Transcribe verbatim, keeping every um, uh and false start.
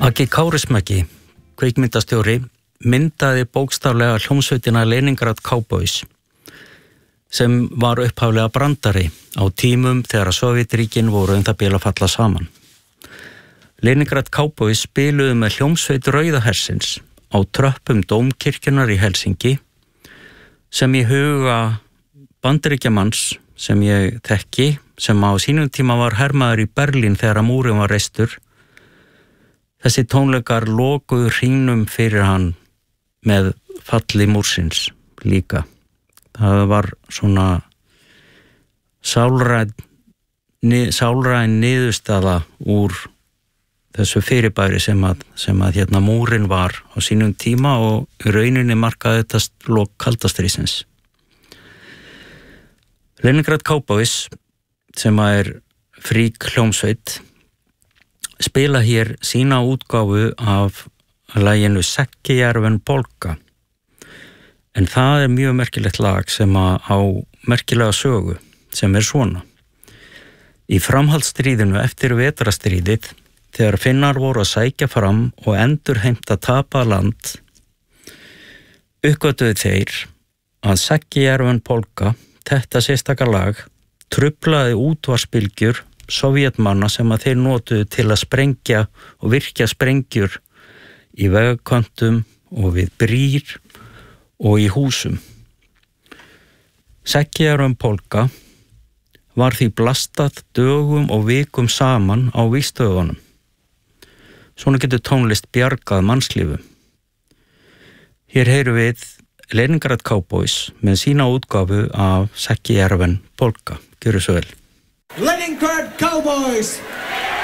Aggi Kárismäki, kvikmyndastjóri, myndaði bókstaflega hljómsveitina Leningrad Cowboys sem var upphaflega brandari á tímum þegar að Sovétríkin voru um það bil að falla saman. Leningrad Cowboys spiluðu með hljómsveit Rauða hersins á tröppum Dómkirkjunnar í Helsinki sem í huga Bandaríkjamanns sem ég þekki, sem á sínum tíma var hermaður í Berlín þegar að múrinn var reistur. Þessi tónleikar lokuðu hringnum fyrir hann með falli múrsins líka. Það var svona sálræn, sálræn niðurstaða úr þessu fyrirbæri sem að, sem að hérna múrinn var á sínum tíma og í rauninni markaði þetta lok kalda stríðsins. Leningrad Cowboys, sem er frík hljómsveit, spila hér sína útgáfu af laginu Säkkijärven polka. En það er mjög merkilegt lag sem að á merkilega sögu, sem er svona. Í framhaldsstríðinu eftir vetrarstríðið, þegar Finnar voru að sækja fram og endurheimta tapað land, uppgötvuðu þeir að Säkkijärven polka, þetta sérstaka lag, truflaði útvarpsbylgjur Sovétmanna sem að þeir notuðu til að sprengja og virkja sprengjur í vegkantum og við brýr og í húsum. Säkkijärven polka var því blastað dögum og vikum saman á vígstöðunum. Svona getur tónlist bjargað mannslífum. Hér heyrum við Leningrad Cowboys með sína útgáfu af Säkkijärven polka. Gjörðu svo vel. Leningrad Cowboys!